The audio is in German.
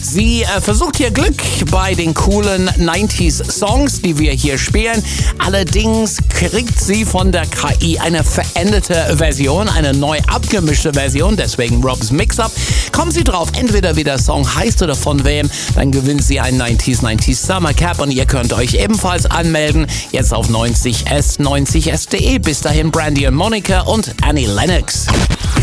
Sie versucht hier Glück bei den coolen 90s-Songs, die wir hier spielen. Allerdings kriegt sie von der KI eine veränderte Version, eine neu abgemischte Version, deswegen Rob's Mix-Up. Kommen Sie drauf, entweder wie der Song heißt oder von wem, dann gewinnt sie ein 90s Summer Cap und ihr könnt euch ebenfalls anmelden, jetzt auf 90s.de. Bis dahin Brandy und Monica und Annie Lennox.